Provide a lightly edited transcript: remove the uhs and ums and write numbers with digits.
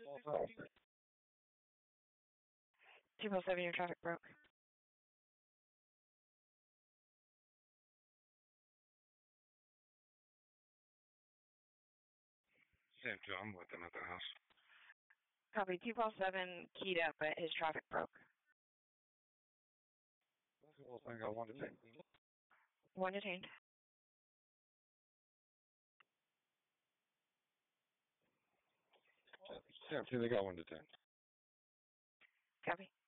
207, your traffic broke. Same two, I'm with him at the house. Copy, 207 keyed up, but his traffic broke. Well, I got one detained. One detained. Yeah, they got one detained. Copy.